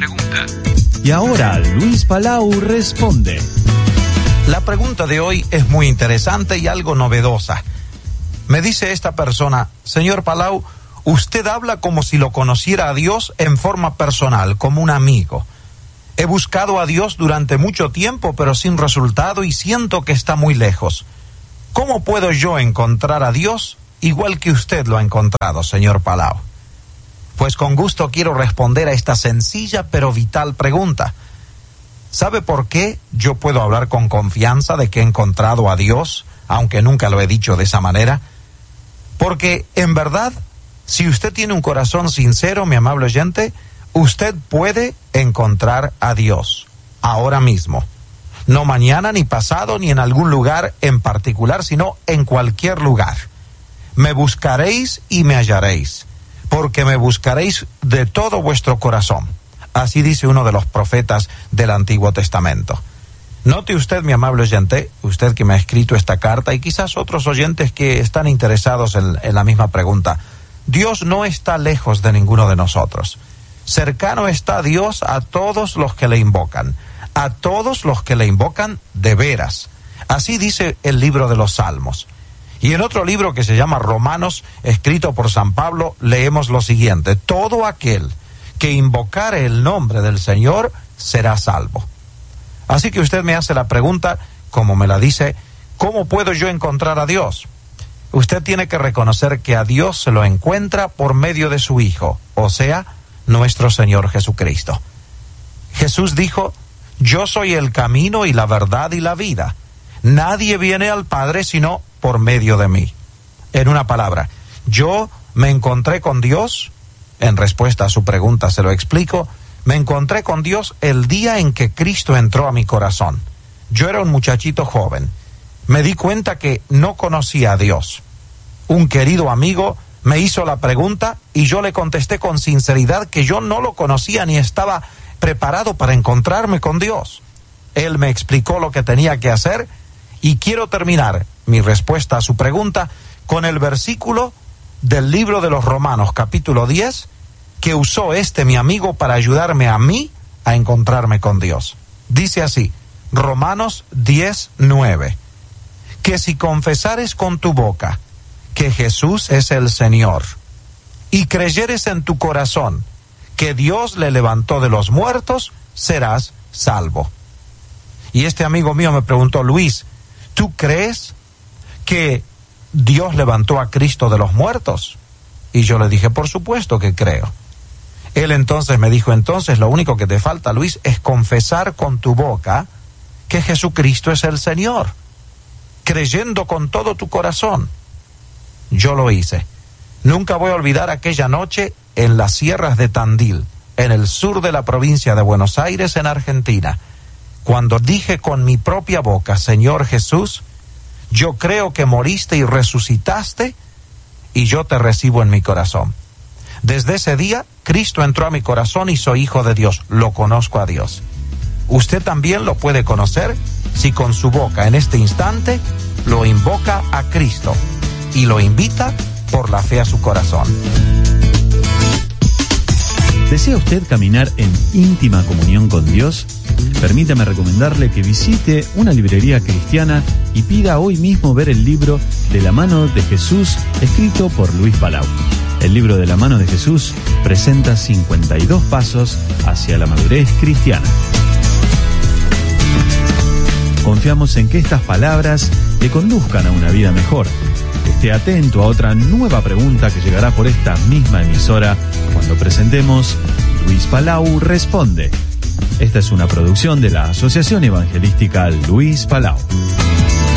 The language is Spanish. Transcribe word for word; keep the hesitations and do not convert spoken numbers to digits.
pregunta. Y ahora Luis Palau responde. La pregunta de hoy es muy interesante y algo novedosa. Me dice esta persona: señor Palau, usted habla como si lo conociera a Dios en forma personal, como un amigo. He buscado a Dios durante mucho tiempo, pero sin resultado, y siento que está muy lejos. ¿Cómo puedo yo encontrar a Dios igual que usted lo ha encontrado, señor Palau? Pues con gusto quiero responder a esta sencilla pero vital pregunta. ¿Sabe por qué yo puedo hablar con confianza de que he encontrado a Dios, aunque nunca lo he dicho de esa manera? Porque, en verdad, si usted tiene un corazón sincero, mi amable oyente, usted puede encontrar a Dios ahora mismo. No mañana, ni pasado, ni en algún lugar en particular, sino en cualquier lugar. Me buscaréis y me hallaréis, porque me buscaréis de todo vuestro corazón. Así dice uno de los profetas del Antiguo Testamento. Note usted, mi amable oyente, usted que me ha escrito esta carta, y quizás otros oyentes que están interesados en, en la misma pregunta. Dios no está lejos de ninguno de nosotros. Cercano está Dios a todos los que le invocan, a todos los que le invocan de veras. Así dice el libro de los Salmos. Y en otro libro que se llama Romanos, escrito por San Pablo, leemos lo siguiente: todo aquel que invocare el nombre del Señor será salvo. Así que usted me hace la pregunta, como me la dice, ¿cómo puedo yo encontrar a Dios? Usted tiene que reconocer que a Dios se lo encuentra por medio de su Hijo, o sea, nuestro Señor Jesucristo. Jesús dijo: yo soy el camino y la verdad y la vida. Nadie viene al Padre sino por medio de mí. En una palabra, yo me encontré con Dios, en respuesta a su pregunta se lo explico, me encontré con Dios el día en que Cristo entró a mi corazón. Yo era un muchachito joven. Me di cuenta que no conocía a Dios. Un querido amigo me hizo la pregunta y yo le contesté con sinceridad que yo no lo conocía ni estaba preparado para encontrarme con Dios. Él me explicó lo que tenía que hacer y quiero terminar mi respuesta a su pregunta con el versículo del libro de los Romanos, capítulo diez, que usó este mi amigo para ayudarme a mí a encontrarme con Dios. Dice así, Romanos diez, nueve, que si confesares con tu boca que Jesús es el Señor, y creyeres en tu corazón que Dios le levantó de los muertos, serás salvo. Y este amigo mío me preguntó: Luis, ¿tú crees que Dios levantó a Cristo de los muertos? Y yo le dije: por supuesto que creo. Él entonces me dijo: entonces lo único que te falta, Luis, es confesar con tu boca que Jesucristo es el Señor, creyendo con todo tu corazón. Yo lo hice. Nunca voy a olvidar aquella noche en las sierras de Tandil, en el sur de la provincia de Buenos Aires, en Argentina, cuando dije con mi propia boca: Señor Jesús, yo creo que moriste y resucitaste, y yo te recibo en mi corazón. Desde ese día, Cristo entró a mi corazón y soy hijo de Dios. Lo conozco a Dios. Usted también lo puede conocer si con su boca en este instante lo invoca a Cristo y lo invita por la fe a su corazón. ¿Desea usted caminar en íntima comunión con Dios? Permítame recomendarle que visite una librería cristiana y pida hoy mismo ver el libro De la mano de Jesús, escrito por Luis Palau. El libro De la mano de Jesús presenta cincuenta y dos pasos hacia la madurez cristiana. Confiamos en que estas palabras le conduzcan a una vida mejor. Esté atento a otra nueva pregunta que llegará por esta misma emisora cuando presentemos Luis Palau Responde. Esta es una producción de la Asociación Evangelística Luis Palau.